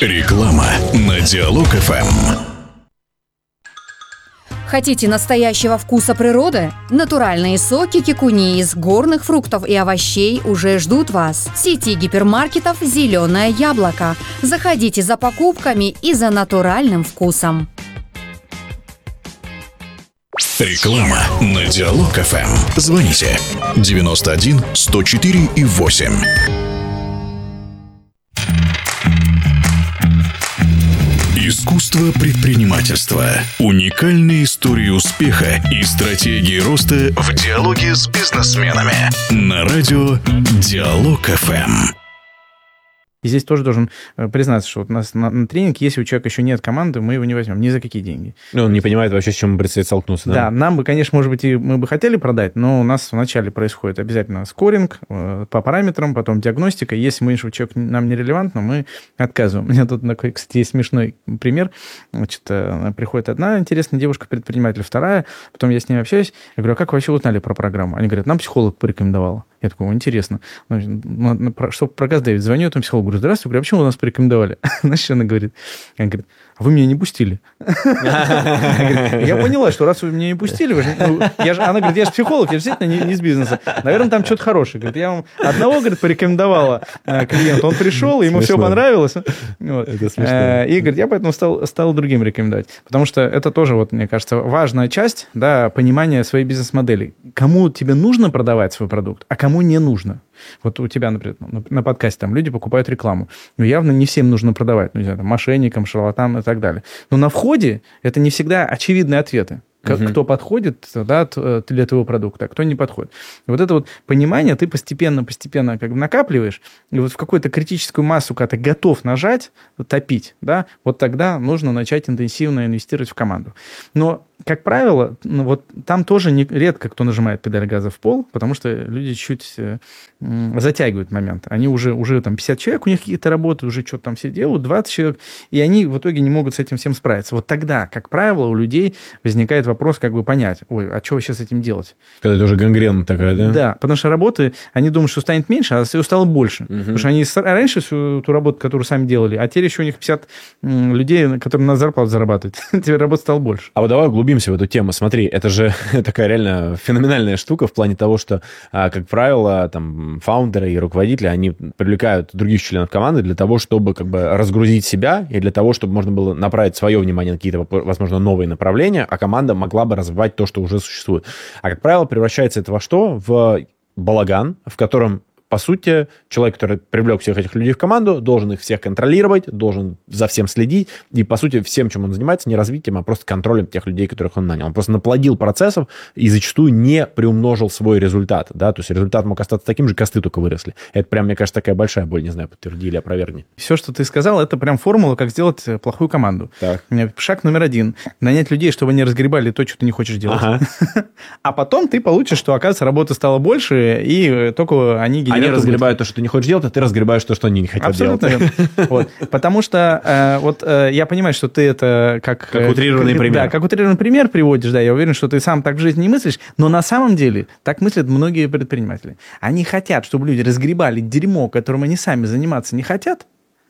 Реклама на Диалог ФМ. Хотите настоящего вкуса природы? Натуральные соки кикуни из горных фруктов и овощей уже ждут вас. В сети гипермаркетов «Зеленое яблоко». Заходите за покупками и за натуральным вкусом. Реклама на Диалог ФМ. Звоните 91 104 и 8. Искусство предпринимательства. Уникальные истории успеха и стратегии роста в диалоге с бизнесменами. На радио Диалог ФМ. И здесь тоже должен признаться, что вот у нас на тренинг, если у человека еще нет команды, мы его не возьмем ни за какие деньги. Ну, он не понимает вообще, с чем предстоит столкнуться, да? Да, нам бы, конечно, может быть, и мы бы хотели продать, но у нас вначале происходит обязательно скоринг по параметрам, потом диагностика. Если мы видим, что человек нам нерелевантно, мы отказываем. У меня тут, кстати, есть смешной пример. Значит, приходит одна интересная девушка-предприниматель, вторая, потом я с ней общаюсь, я говорю, а как вы вообще узнали про программу? Они говорят, нам психолог порекомендовал. Я такой, интересно. Чтобы про Газдевит звоню этому психологу, говорю, здравствуйте, говорю, а почему вы нас порекомендовали? Значит, она говорит, а вы меня не пустили. Я поняла, что раз вы меня не пустили, она говорит, я же психолог, я же действительно не из бизнеса. Наверное, там что-то хорошее. Говорит, я вам одного, говорит, порекомендовала клиенту, он пришел, ему все понравилось. Это смешно. И, говорит, я поэтому стал другим рекомендовать. Потому что это тоже, вот, мне кажется, важная часть, да, понимания своей бизнес-модели. Кому тебе нужно продавать свой продукт, а кому не нужно. Вот у тебя, например, на подкасте там люди покупают рекламу. Но явно не всем нужно продавать. Ну, не знаю, там, мошенникам, шарлатанам и так далее. Но на входе это не всегда очевидные ответы. Кто подходит, да, для твоего продукта, а кто не подходит. И вот это вот понимание ты постепенно как бы накапливаешь, и вот в какую-то критическую массу, когда ты готов нажать, топить, да, вот тогда нужно начать интенсивно инвестировать в команду. Но, как правило, вот там тоже редко кто нажимает педаль газа в пол, потому что люди чуть затягивают момент. Они уже там 50 человек, у них какие-то работы, уже что-то там все делают, 20 человек, и они в итоге не могут с этим всем справиться. Вот тогда, как правило, у людей возникает вопрос, как бы понять, а что вообще с этим делать? Когда это уже гангрена такая, да? Да, потому что работы, они думают, что станет меньше, а ее стало больше. Потому что они раньше всю ту работу, которую сами делали, а теперь еще у них 50 людей, которые на зарплату зарабатывают. Теперь работы стало больше. А вот давай углубимся в эту тему. Смотри, это же такая реально феноменальная штука в плане того, что, как правило, там, фаундеры и руководители, они привлекают других членов команды для того, чтобы как бы разгрузить себя и для того, чтобы можно было направить свое внимание на какие-то, возможно, новые направления, а команда могла бы развивать то, что уже существует. А, как правило, превращается это во что? В балаган, в котором, по сути, человек, который привлек всех этих людей в команду, должен их всех контролировать, должен за всем следить. И, по сути, всем, чем он занимается, не развитием, а просто контролем тех людей, которых он нанял. Он просто наплодил процессов и зачастую не приумножил свой результат. Да? То есть результат мог остаться таким же, косты только выросли. Это прям, мне кажется, такая большая боль. Не знаю, подтверди или опровергни. Все, что ты сказал, это прям формула, как сделать плохую команду. Так. Шаг номер 1. Нанять людей, чтобы они разгребали то, что ты не хочешь делать. Ага. А потом ты получишь, что, оказывается, работы стало больше, и только они генерируют... Они разгребают то, что ты не хочешь делать, а ты разгребаешь то, что они не хотят абсолютно делать. Вот. Потому что я понимаю, что ты это как утрированный пример. Да, как утрированный пример приводишь, да, я уверен, что ты сам так в жизни не мыслишь, но на самом деле так мыслят многие предприниматели. Они хотят, чтобы люди разгребали дерьмо, которым они сами заниматься не хотят.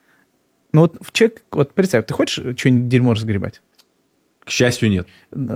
Но вот человек, вот представь, ты хочешь что-нибудь дерьмо разгребать? К счастью, нет.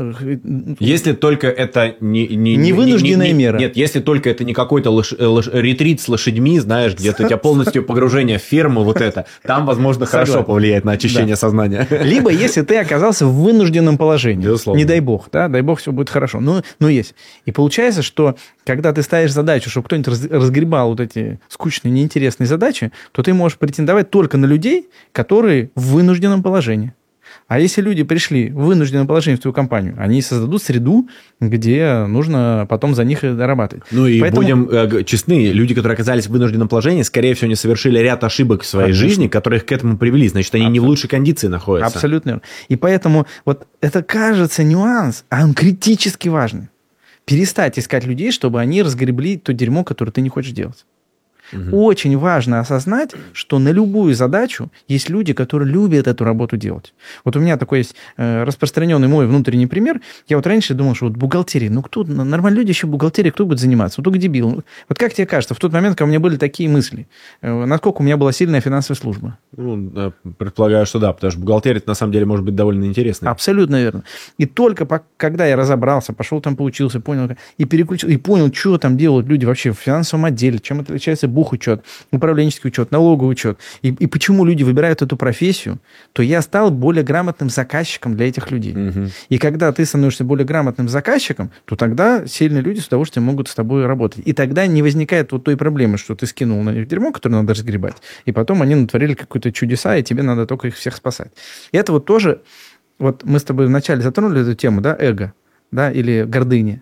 Если только это не вынужденная мера. Нет, если только это не какой-то ретрит с лошадьми, знаешь, где-то у тебя полностью погружение в ферму, вот это, там, возможно, хорошо повлияет на очищение сознания. Либо если ты оказался в вынужденном положении. Безусловно. Не дай бог, да, дай бог, все будет хорошо. Но есть. И получается, что когда ты ставишь задачу, чтобы кто-нибудь разгребал вот эти скучные, неинтересные задачи, то ты можешь претендовать только на людей, которые в вынужденном положении. А если люди пришли в вынужденное положение в твою компанию, они создадут среду, где нужно потом за них дорабатывать. Ну и будем честны, люди, которые оказались в вынужденном положении, скорее всего, не совершили ряд ошибок в своей жизни, которые их к этому привели. Значит, они не в лучшей кондиции находятся. Абсолютно. И поэтому вот это кажется нюанс, а он критически важный. Перестать искать людей, чтобы они разгребли то дерьмо, которое ты не хочешь делать. Очень важно осознать, что на любую задачу есть люди, которые любят эту работу делать. Вот у меня такой есть распространенный мой внутренний пример. Я вот раньше думал, что вот бухгалтерия, кто, нормальные люди еще бухгалтерией, кто будет заниматься? Вот только дебил. Вот как тебе кажется, в тот момент, когда у меня были такие мысли, насколько у меня была сильная финансовая служба? Ну, предполагаю, что да, потому что бухгалтерия на самом деле может быть довольно интересной. Абсолютно верно. И только когда я разобрался, пошел там поучился, понял, и переключил, и понял, что там делают люди вообще в финансовом отделе, чем отличается бухучет, управленческий учет, налоговый учет, и почему люди выбирают эту профессию, то я стал более грамотным заказчиком для этих людей. Угу. И когда ты становишься более грамотным заказчиком, то тогда сильные люди с удовольствием могут с тобой работать. И тогда не возникает вот той проблемы, что ты скинул на них дерьмо, которое надо разгребать, и потом они натворили какую-то чудеса, и тебе надо только их всех спасать. И это вот тоже, вот мы с тобой вначале затронули эту тему, да, эго, да, или гордыня.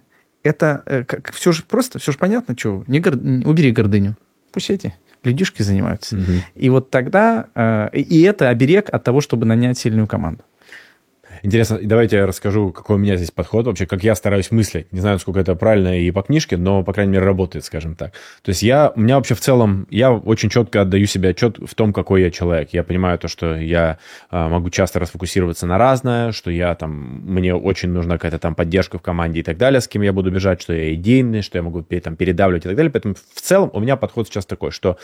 Это все же просто, все же понятно, что, убери гордыню, пусть эти людишки занимаются. Угу. И вот тогда, и это оберег от того, чтобы нанять сильную команду. Интересно, давайте я расскажу, какой у меня здесь подход вообще, как я стараюсь мыслить. Не знаю, насколько это правильно и по книжке, но, по крайней мере, работает, скажем так. То есть у меня вообще в целом, я очень четко отдаю себе отчет в том, какой я человек. Я понимаю то, что я могу часто расфокусироваться на разное, что мне очень нужна какая-то там поддержка в команде и так далее, с кем я буду бежать, что я идейный, что я могу там передавливать и так далее. Поэтому в целом у меня подход сейчас такой, что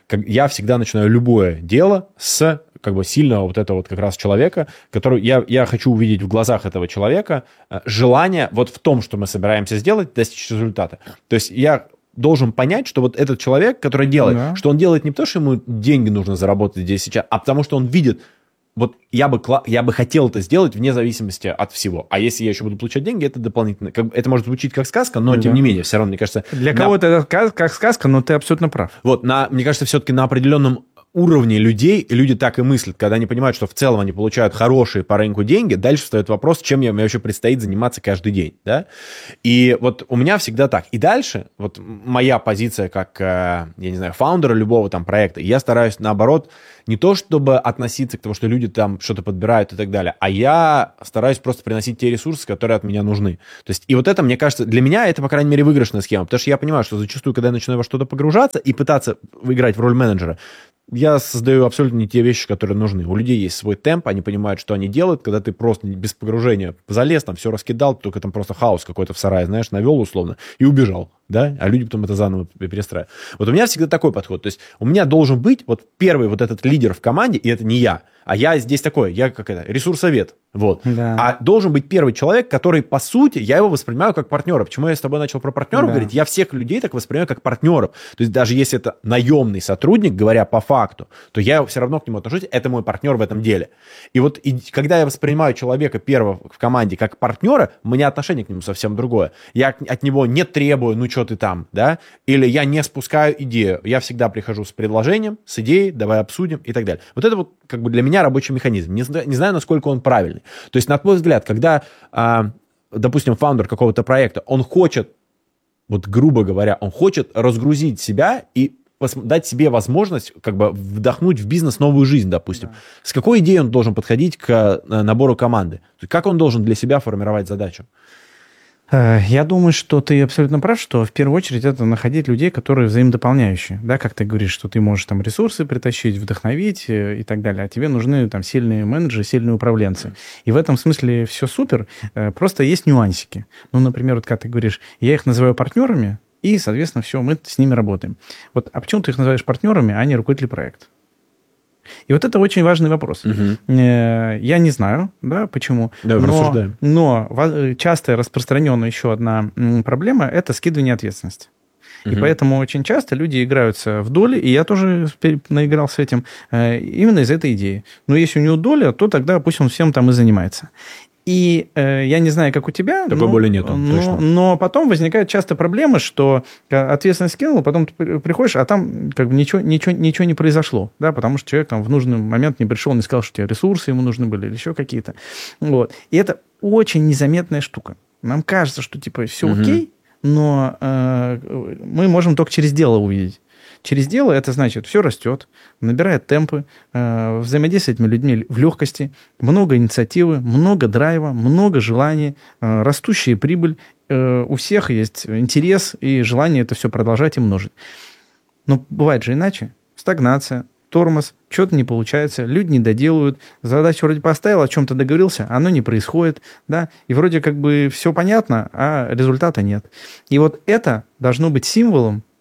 я всегда начинаю любое дело с сильного вот этого вот как раз человека, который я хочу увидеть в глазах этого человека желание вот в том, что мы собираемся сделать, достичь результата. То есть я должен понять, что вот этот человек, который делает, что он делает не потому, что ему деньги нужно заработать здесь сейчас, а потому что он видит, вот я бы хотел это сделать вне зависимости от всего. А если я еще буду получать деньги, это дополнительно. Это может звучить как сказка, но тем не менее, все равно, мне кажется... Для кого-то это как сказка, но ты абсолютно прав. Вот, мне кажется, все-таки на определенном уровне людей, люди так и мыслят, когда они понимают, что в целом они получают хорошие по рынку деньги, дальше встает вопрос, чем мне вообще предстоит заниматься каждый день, да? И вот у меня всегда так. И дальше, вот моя позиция как, я не знаю, фаундера любого там проекта, я стараюсь, наоборот, не то чтобы относиться к тому, что люди там что-то подбирают и так далее, а я стараюсь просто приносить те ресурсы, которые от меня нужны. То есть, и вот это, мне кажется, для меня это, по крайней мере, выигрышная схема, потому что я понимаю, что зачастую, когда я начинаю во что-то погружаться и пытаться играть в роль менеджера, я создаю абсолютно не те вещи, которые нужны. У людей есть свой темп, они понимают, что они делают, когда ты просто без погружения залез, там все раскидал, только там просто хаос какой-то в сарае, знаешь, навел условно и убежал, да, а люди потом это заново перестраивают. Вот у меня всегда такой подход, то есть у меня должен быть вот первый вот этот лидер в команде, и это не я, а я здесь такой, я ресурсовед, вот. Да. А должен быть первый человек, который, по сути, я его воспринимаю как партнера. Почему я с тобой начал про партнеров говорить? Я всех людей так воспринимаю как партнеров. То есть даже если это наемный сотрудник, говоря по факту, то я все равно к нему отношусь, это мой партнер в этом деле. И вот когда я воспринимаю человека первого в команде как партнера, у меня отношение к нему совсем другое. Я от него не требую, ну что ты там, да? Или я не спускаю идею. Я всегда прихожу с предложением, с идеей, давай обсудим и так далее. Вот это вот для меня рабочий механизм. Не знаю, насколько он правильный. То есть, на твой взгляд, когда, допустим, фаундер какого-то проекта, он хочет, вот грубо говоря, он хочет разгрузить себя и дать себе возможность вдохнуть в бизнес новую жизнь, допустим. Да. С какой идеей он должен подходить к набору команды? Как он должен для себя формировать задачу? Я думаю, что ты абсолютно прав, что в первую очередь это находить людей, которые взаимодополняющие. Да, как ты говоришь, что ты можешь там ресурсы притащить, вдохновить и так далее, а тебе нужны там сильные менеджеры, сильные управленцы. И в этом смысле все супер, просто есть нюансики. Ну, например, вот как ты говоришь, я их называю партнерами, и, соответственно, все, мы с ними работаем. Вот, а почему ты их называешь партнерами, а не руководители проекта? И вот это очень важный вопрос. Угу. Я не знаю, да, почему. Да, но часто распространенная еще одна проблема – это скидывание ответственности. И поэтому очень часто люди играются в доли, и я тоже наиграл с этим, именно из этой идеи. Но если у него доля, то тогда пусть он всем там и занимается. И я не знаю, как у тебя, такой боли нету, но потом возникает часто проблема, что ответственность скинул, потом ты приходишь, а там ничего не произошло, да, потому что человек там в нужный момент не пришел, не сказал, что тебе ресурсы ему нужны были или еще какие-то. Вот. И это очень незаметная штука. Нам кажется, что типа все окей, но мы можем только через дело увидеть. Через дело это значит, все растет, набирает темпы, взаимодействие с этими людьми в легкости, много инициативы, много драйва, много желаний, растущая прибыль. У всех есть интерес и желание это все продолжать и множить. Но бывает же иначе. Стагнация, тормоз, что-то не получается, люди не доделают, задачу вроде поставил, о чем-то договорился, оно не происходит, да, и вроде все понятно, а результата нет. И вот это должно быть символом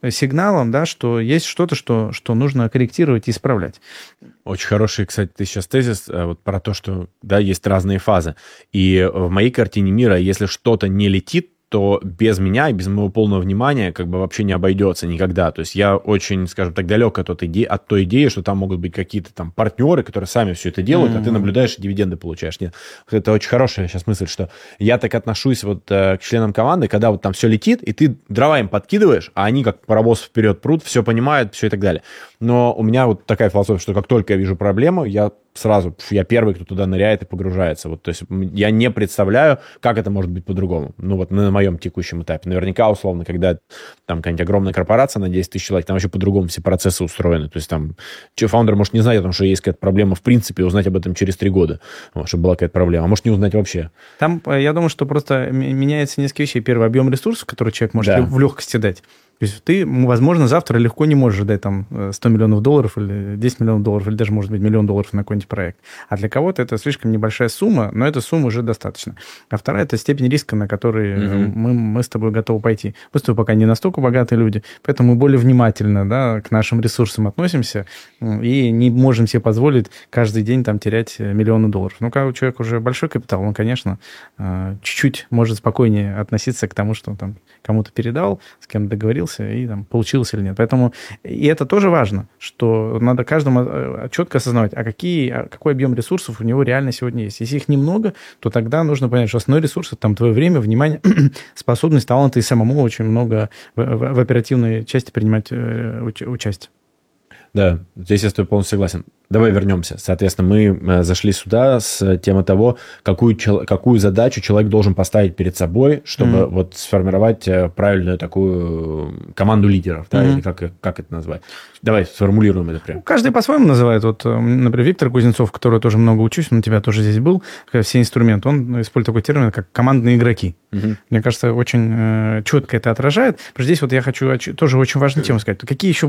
сигналом, да, что есть что-то, что нужно корректировать и исправлять. Очень хороший, кстати, ты сейчас тезис вот про то, что, да, есть разные фазы. И в моей картине мира, если что-то не летит, то без меня и без моего полного внимания как бы вообще не обойдется никогда. То есть я очень, скажем так, далек от той идеи, что там могут быть какие-то там партнеры, которые сами все это делают, а ты наблюдаешь и дивиденды получаешь. Нет, это очень хорошая сейчас мысль, что я так отношусь вот к членам команды, когда вот там все летит, и ты дрова им подкидываешь, а они как паровоз вперед прут, все понимают, все и так далее. Но у меня вот такая философия, что как только я вижу проблему, я первый, кто туда ныряет и погружается. Вот, то есть я не представляю, как это может быть по-другому. Ну вот на моем текущем этапе. Наверняка, условно, когда там какая-нибудь огромная корпорация на 10 тысяч человек, там вообще по-другому все процессы устроены. То есть там фаундер может не знать о том, что есть какая-то проблема в принципе, и узнать об этом через 3 года, чтобы была какая-то проблема. А может не узнать вообще. Там, я думаю, что просто меняется несколько вещей. Первый, объем ресурсов, который человек может в легкости дать. То есть ты, возможно, завтра легко не можешь дать там $100 миллионов или 10 миллионов долларов, или даже, может быть, $1 миллион на какой-нибудь проект. А для кого-то это слишком небольшая сумма, но эта сумма уже достаточно. А вторая – это степень риска, на который мы с тобой готовы пойти. Мы с тобой пока не настолько богатые люди, поэтому мы более внимательно, да, к нашим ресурсам относимся и не можем себе позволить каждый день там терять миллионы долларов. Ну, когда у человека уже большой капитал, он, конечно, чуть-чуть может спокойнее относиться к тому, что он там кому-то передал, с кем договорился, и там получилось или нет. Поэтому и это тоже важно, что надо каждому четко осознавать, какой объем ресурсов у него реально сегодня есть. Если их немного, то тогда нужно понять, что основной ресурс – это там твое время, внимание, способность, талант и самому очень много в оперативной части принимать участие. Да, здесь я с тобой полностью согласен. Давай вернемся. Соответственно, мы зашли сюда с темы того, какую задачу человек должен поставить перед собой, чтобы вот сформировать правильную такую команду лидеров, да, или как это назвать. Давай сформулируем это прям. Каждый по-своему называет. Вот, например, Виктор Кузнецов, который тоже много учусь, он у тебя тоже здесь был, все инструменты, он использует такой термин, как командные игроки. Мне кажется, очень четко это отражает. Здесь вот я хочу тоже очень важную тему сказать. Какие еще